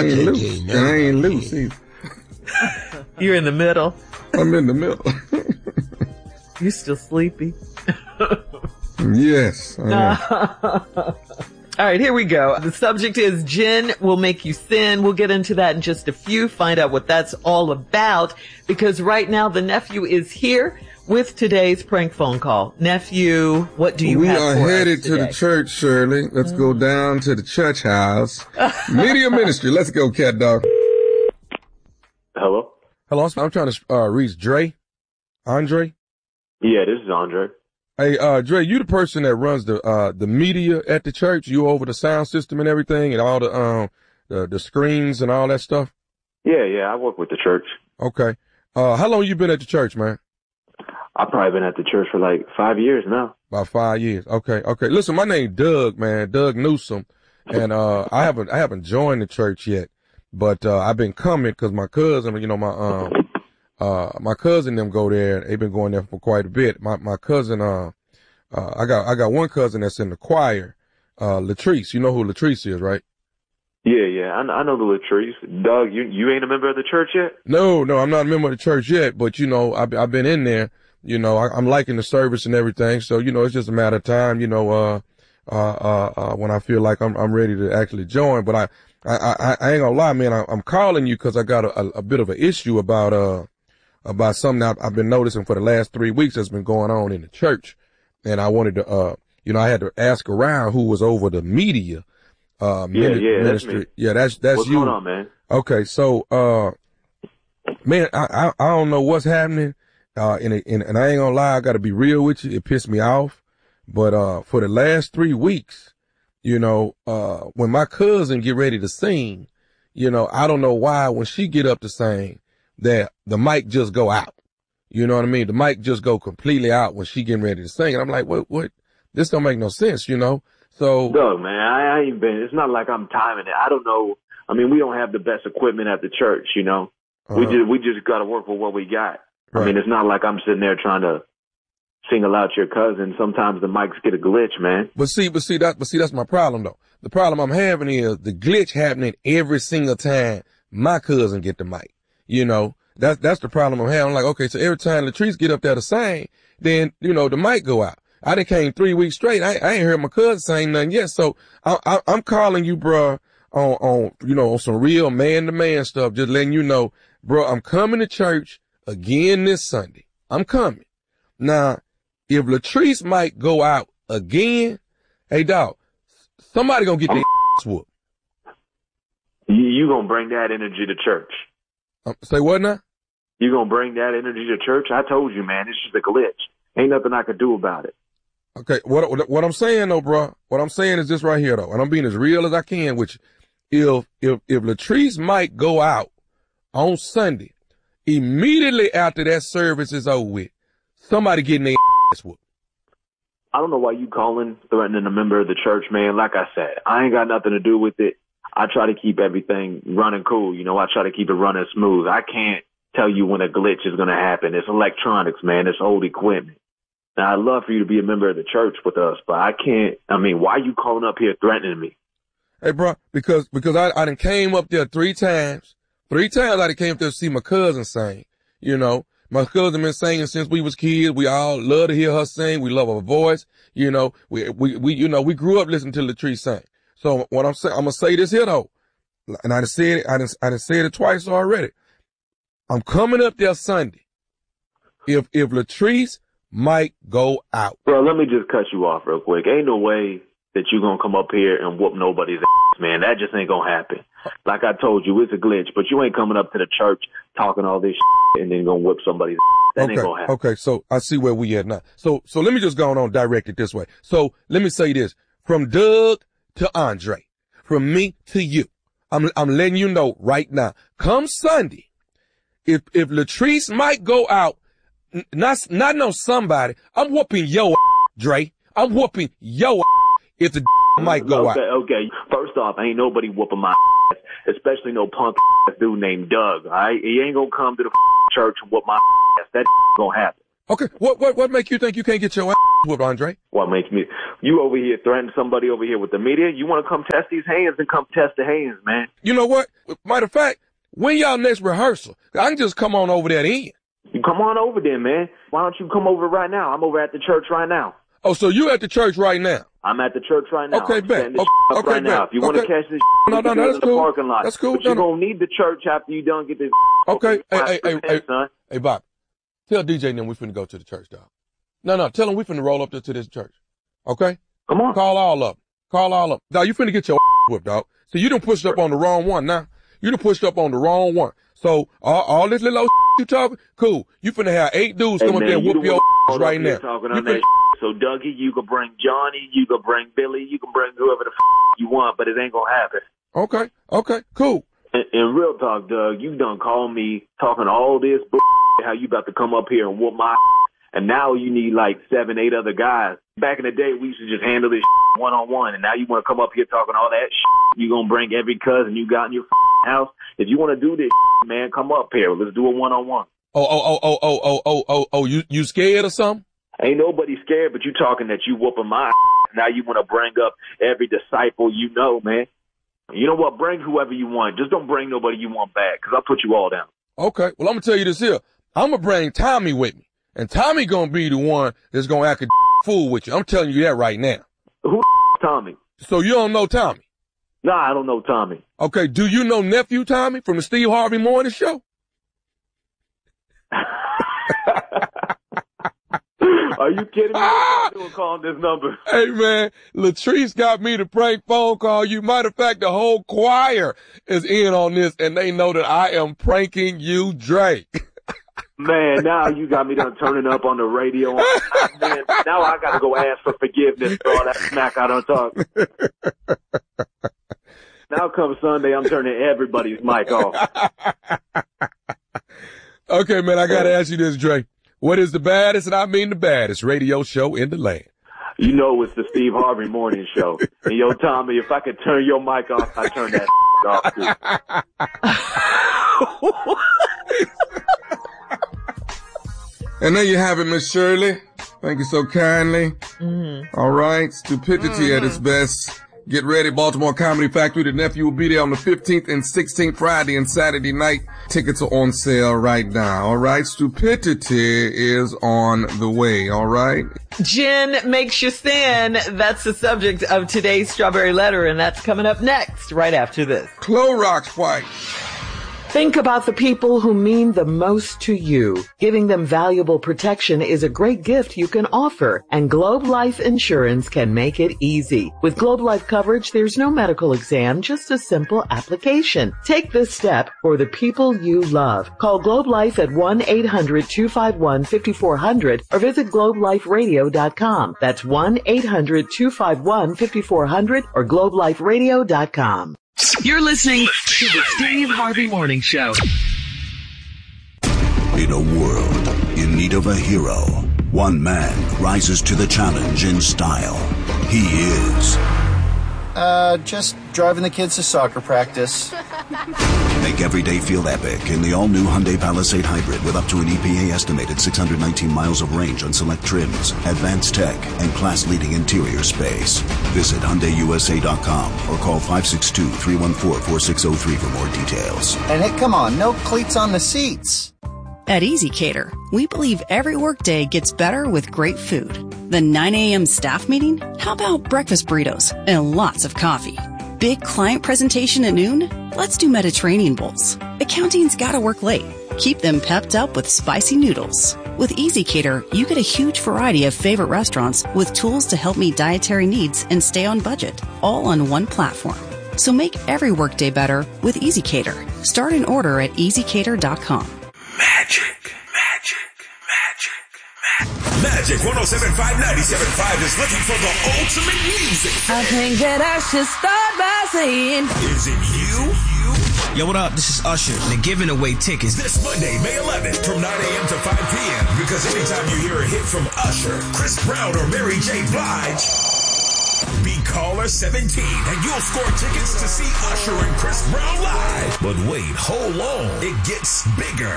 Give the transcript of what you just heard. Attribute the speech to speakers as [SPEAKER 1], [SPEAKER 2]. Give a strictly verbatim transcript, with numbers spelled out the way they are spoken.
[SPEAKER 1] I ain't loose. And I ain't loose either.
[SPEAKER 2] You're in the middle.
[SPEAKER 1] I'm in the middle.
[SPEAKER 2] You still sleepy?
[SPEAKER 1] Yes. I am.
[SPEAKER 2] All right, here we go. The subject is gin will make you sin. We'll get into that in just a few, find out what that's all about, because right now the nephew is here with today's prank phone call. Nephew, what do you
[SPEAKER 1] we
[SPEAKER 2] have
[SPEAKER 1] are
[SPEAKER 2] for
[SPEAKER 1] headed
[SPEAKER 2] us
[SPEAKER 1] to
[SPEAKER 2] today?
[SPEAKER 1] the church, Shirley. Let's mm. go down to the church house. Media Ministry. Let's go, cat dog.
[SPEAKER 3] Hello?
[SPEAKER 4] Hello, I'm trying to uh, reach Dre. Andre?
[SPEAKER 3] Yeah, this is Andre.
[SPEAKER 4] Hey, uh, Dre, you the person that runs the, uh, the media at the church? You over the sound system and everything and all the, um, the, the screens and all that stuff?
[SPEAKER 3] Yeah, yeah, I work with the church.
[SPEAKER 4] Okay. Uh, how long you been at the church, man?
[SPEAKER 3] I've probably been at the church for like five years now.
[SPEAKER 4] About five years. Okay. Okay. Listen, my name Doug, man, Doug Newsom. And, uh, I haven't, I haven't joined the church yet, but, uh, I've been coming because my cousin, you know, my, um, Uh, my cousin them go there. They've been going there for quite a bit. My, my cousin, uh, uh, I got, I got one cousin that's in the choir, uh, Latrice. You know who Latrice is, right?
[SPEAKER 3] Yeah, yeah. I, I know the Latrice. Doug, you, you ain't a member of the church yet?
[SPEAKER 4] No, no, I'm not a member of the church yet, but you know, I've, I've been in there, you know, I, I'm liking the service and everything. So, you know, it's just a matter of time, you know, uh, uh, uh, uh when I feel like I'm, I'm ready to actually join. But I, I, I, I ain't gonna lie, man. I, I'm calling you because I got a, a, a bit of an issue about, uh, about something I've, I've been noticing for the last three weeks that's been going on in the church. And I wanted to, uh, you know, I had to ask around who was over the media, uh,
[SPEAKER 3] yeah,
[SPEAKER 4] mini-
[SPEAKER 3] yeah,
[SPEAKER 4] ministry.
[SPEAKER 3] That's me.
[SPEAKER 4] Yeah, that's, that's
[SPEAKER 3] what's
[SPEAKER 4] you.
[SPEAKER 3] What's going on, man?
[SPEAKER 4] Okay. So, uh, man, I, I, I don't know what's happening. Uh, and, and, and I ain't gonna lie, I gotta be real with you. It pissed me off. But, uh, for the last three weeks, you know, uh, when my cousin get ready to sing, you know, I don't know why when she get up to sing, that the mic just go out. You know what I mean? The mic just go completely out when she getting ready to sing. And I'm like, what, what? This don't make no sense, you know? So.
[SPEAKER 3] Doug, man, I, I ain't been, it's not like I'm timing it. I don't know. I mean, we don't have the best equipment at the church, you know? Uh-huh. We just, we just got to work with what we got. Right. I mean, it's not like I'm sitting there trying to single out your cousin. Sometimes the mics get a glitch, man.
[SPEAKER 4] But see, but see that, but see, that's my problem though. The problem I'm having is the glitch happening every single time my cousin get the mic. You know, that's, that's the problem I'm having. I'm like, okay, so every time Latrice get up there to sing, then, you know, the mic go out. I done came three weeks straight. I, I ain't heard my cousin sing nothing yet. So I, I, I'm calling you, bruh, on, on, you know, on some real man to man stuff. Just letting you know, bruh, I'm coming to church again this Sunday. I'm coming. Now, if Latrice might go out again, hey dog, somebody gonna get their ass whooped.
[SPEAKER 3] You, you gonna bring that energy to church.
[SPEAKER 4] Um, say what now?
[SPEAKER 3] You gonna bring that energy to church? I told you, man, it's just a glitch. Ain't nothing I could do about it.
[SPEAKER 4] Okay, what what, what I'm saying though, bro, what I'm saying is this right here though, and I'm being as real as I can with you. If if if Latrice might go out on Sunday, immediately after that service is over with, somebody getting their ass whooped.
[SPEAKER 3] I don't know why you calling, threatening a member of the church, man. Like I said, I ain't got nothing to do with it. I try to keep everything running cool. You know, I try to keep it running smooth. I can't tell you when a glitch is going to happen. It's electronics, man. It's old equipment. Now, I'd love for you to be a member of the church with us, but I can't. I mean, why are you calling up here threatening me?
[SPEAKER 4] Hey, bro, because, because I, I done came up there three times. Three times I done came up there to see my cousin sing. You know, my cousin been singing since we was kids. We all love to hear her sing. We love her voice. You know, we, we, we, you know, we grew up listening to Latrice sing. So what I'm saying, I'm going to say this here though. And I done said it, I done, I done said it twice already. I'm coming up there Sunday. If, if Latrice might go out.
[SPEAKER 3] Bro, let me just cut you off real quick. Ain't no way that you gonna come up here and whoop nobody's ass, man. That just ain't gonna happen. Like I told you, it's a glitch, but you ain't coming up to the church talking all this shit and then gonna whip somebody's ass. That
[SPEAKER 4] okay.
[SPEAKER 3] ain't gonna happen.
[SPEAKER 4] Okay, so I see where we at now. So, so let me just go on and direct it this way. So let me say this. From Doug to Andre, from me to you, I'm, I'm letting you know right now, come Sunday, if, if Latrice might go out, n- not, not know somebody, I'm whooping your ass, Dre. I'm whooping your ass if the might go
[SPEAKER 3] okay,
[SPEAKER 4] out.
[SPEAKER 3] Okay, first off, ain't nobody whooping my ass, especially no punk ass dude named Doug, all right? He ain't gonna come to the church and whoop my ass. That gonna happen.
[SPEAKER 4] Okay, what what what make you think you can't get your ass whooped, Andre?
[SPEAKER 3] What makes me? You over here threatening somebody over here with the media? You want to come test these hands and come test the hands, man.
[SPEAKER 4] You know what? Matter of fact, when y'all next rehearsal, I can just come on over there then.
[SPEAKER 3] You come on over there, man. Why don't you come over right now? I'm over at the church right now.
[SPEAKER 4] Oh, so you at the church right now?
[SPEAKER 3] I'm at the church right now.
[SPEAKER 4] Okay, bet. Okay, okay,
[SPEAKER 3] right
[SPEAKER 4] bet.
[SPEAKER 3] now. If you want to
[SPEAKER 4] okay.
[SPEAKER 3] catch this,
[SPEAKER 4] no, no, no, that's
[SPEAKER 3] in
[SPEAKER 4] cool.
[SPEAKER 3] the parking lot.
[SPEAKER 4] That's cool.
[SPEAKER 3] But
[SPEAKER 4] no,
[SPEAKER 3] you're
[SPEAKER 4] no.
[SPEAKER 3] gonna need the church after you done get this.
[SPEAKER 4] Okay, hey, hey, hey, hey,
[SPEAKER 3] son.
[SPEAKER 4] hey, Bob. Tell D J and them we finna go to the church, dog. No, no, tell them we finna roll up to, to this church. Okay?
[SPEAKER 3] Come on.
[SPEAKER 4] Call all up. Call all up. Dog, you finna get your whipped, dog. So you done pushed up on the wrong one now. You done pushed up on the wrong one. So all, all this little old you talking, cool. You finna have eight dudes
[SPEAKER 3] Hey,
[SPEAKER 4] come
[SPEAKER 3] man,
[SPEAKER 4] up there and
[SPEAKER 3] you
[SPEAKER 4] whoop
[SPEAKER 3] the
[SPEAKER 4] your
[SPEAKER 3] one
[SPEAKER 4] right
[SPEAKER 3] up
[SPEAKER 4] now.
[SPEAKER 3] here Talking
[SPEAKER 4] You
[SPEAKER 3] on
[SPEAKER 4] finna,
[SPEAKER 3] that so Dougie, you can bring Johnny, you can bring Billy, you can bring whoever the you want, but it ain't gonna happen.
[SPEAKER 4] okay, okay, cool.
[SPEAKER 3] In, in real talk, Doug, you done called me talking all this bull how you about to come up here and whoop my and now you need like seven, eight other guys. Back in the day, we used to just handle this one-on-one, and now you want to come up here talking all that shit. You going to bring every cousin you got in your house. If you want to do this, man, come up here. Let's do a one-on-one.
[SPEAKER 4] Oh, oh, oh, oh, oh, oh, oh, oh, oh, you, you scared or something?
[SPEAKER 3] Ain't nobody scared, but you talking that you whooping my now you want to bring up every disciple you know, man. You know what? Bring whoever you want. Just don't bring nobody you want back, because I'll put you all down.
[SPEAKER 4] Okay, well, I'm going to tell you this here. I'm going to bring Tommy with me. And Tommy gonna be the one that's gonna act a fool with you. I'm telling you that right now.
[SPEAKER 3] Who Tommy?
[SPEAKER 4] So you don't know Tommy?
[SPEAKER 3] Nah, I don't know Tommy.
[SPEAKER 4] Okay, do you know nephew Tommy from the Steve Harvey Morning Show?
[SPEAKER 3] Are you kidding me?
[SPEAKER 4] Ah!
[SPEAKER 3] What are you doing calling this number?
[SPEAKER 4] Hey man, Latrice got me to prank phone call you. Matter of fact, the whole choir is in on this and they know that I am pranking you, Drake.
[SPEAKER 3] Man, now you got me done turning up on the radio. Man, now I got to go ask for forgiveness for all that smack I done talk. Now come Sunday, I'm turning everybody's mic off.
[SPEAKER 4] Okay, man, I got to ask you this, Drake. What is the baddest, and I mean the baddest, radio show in the land?
[SPEAKER 3] You know it's the Steve Harvey Morning Show. And yo, Tommy, if I could turn your mic off, I'd turn that off too.
[SPEAKER 1] And there you have it, Miss Shirley. Thank you so kindly.
[SPEAKER 2] Mm-hmm.
[SPEAKER 1] All right. Stupidity mm-hmm. at its best. Get ready, Baltimore Comedy Factory. The nephew will be there on the fifteenth and sixteenth, Friday and Saturday night. Tickets are on sale right now. All right. Stupidity is on the way. All right.
[SPEAKER 2] Gin makes you sin. That's the subject of today's Strawberry Letter, and that's coming up next, right after this.
[SPEAKER 1] Clorox White.
[SPEAKER 2] Think about the people who mean the most to you. Giving them valuable protection is a great gift you can offer, and Globe Life Insurance can make it easy. With Globe Life coverage, there's no medical exam, just a simple application. Take this step for the people you love. Call Globe Life at one eight hundred two five one five four zero zero or visit globe life radio dot com. That's one eight hundred two five one five four zero zero or globe life radio dot com. You're listening to the Steve Harvey Morning Show.
[SPEAKER 5] In a world in need of a hero, one man rises to the challenge in style. He is...
[SPEAKER 6] Uh, just driving the kids to soccer practice.
[SPEAKER 5] Make every day feel epic in the all-new Hyundai Palisade Hybrid with up to an E P A estimated six hundred nineteen miles of range on select trims, advanced tech, and class-leading interior space. Visit Hyundai U S A dot com or call five six two, three one four, four six zero three for more details.
[SPEAKER 6] And hey, come on, no cleats on the seats.
[SPEAKER 7] At EasyCater, we believe every workday gets better with great food. The nine a.m. staff meeting? How about breakfast burritos and lots of coffee? Big client presentation at noon? Let's do Mediterranean bowls. Accounting's gotta work late. Keep them pepped up with spicy noodles. With EasyCater, you get a huge variety of favorite restaurants with tools to help meet dietary needs and stay on budget, all on one platform. So make every workday better with EasyCater. Start an order at easy cater dot com.
[SPEAKER 8] Magic, magic, magic, magic. Magic one oh seven point five, ninety-seven point five is looking for the ultimate music.
[SPEAKER 9] I think that I should start by saying,
[SPEAKER 8] is it you?
[SPEAKER 10] Yo, what up? This is Usher. They're giving away tickets
[SPEAKER 8] This Monday, May eleventh, from nine a.m. to five p.m. Because anytime you hear a hit from Usher, Chris Brown, or Mary J. Blige, be caller seventeen and you'll score tickets to see Usher and Chris Brown live. But wait, hold on. It gets bigger.